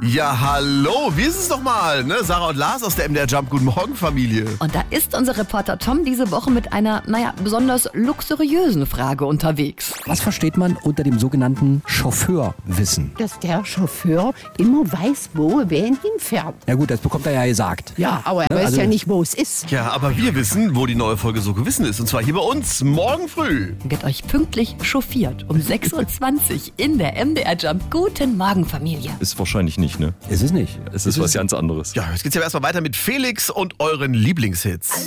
Ja, hallo, wie ist es nochmal? Ne? Sarah und Lars aus der MDR Jump. Guten Morgen, Familie. Und da ist unser Reporter Tom diese Woche mit einer, besonders luxuriösen Frage unterwegs. Was versteht man unter dem sogenannten Chauffeurwissen? Dass der Chauffeur immer weiß, wo wer ihn hinfährt. Ja gut, das bekommt er ja gesagt. Ja, aber er weiß ja nicht, wo es ist. Ja, aber wir wissen, wo die neue Folge So Gewissen ist. Und zwar hier bei uns, morgen früh. Wird euch pünktlich chauffiert um 6.20 Uhr in der MDR Jump. Guten Morgen, Familie. Ist wahrscheinlich nicht, ne? Ist es nicht. Es ist was ganz anderes. Ja, jetzt geht's ja erstmal weiter mit Felix und euren Lieblingshits.